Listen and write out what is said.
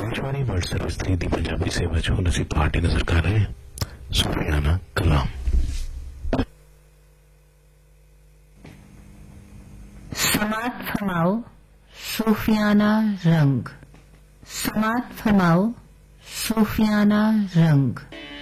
Akashvani world service 3 दी पंजाबी सेवा चो ਅਸੀਂ ਤੁਹਾਡੇ ਨਜ਼ਰ ਕਰ ਰਹੇ ਹਾਂ सूफियाना कलाम। समात फरमाओ सूफियाना रंग, समात फरमाओ सूफियाना रंग।